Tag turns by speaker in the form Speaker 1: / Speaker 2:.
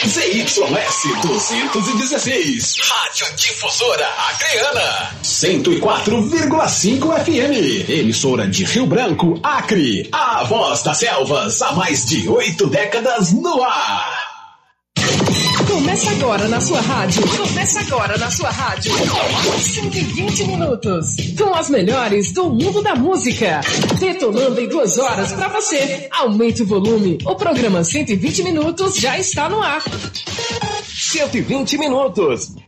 Speaker 1: ZYS 216, Rádio Difusora Acreana, 104,5 FM, emissora de Rio Branco, Acre, a voz das selvas, há mais de 8 décadas no ar.
Speaker 2: Começa agora na sua rádio. 120 minutos. Com as melhores do mundo da música. Detonando em 2 horas pra você. Aumente o volume. O programa 120 minutos já está no ar.
Speaker 3: 120 minutos.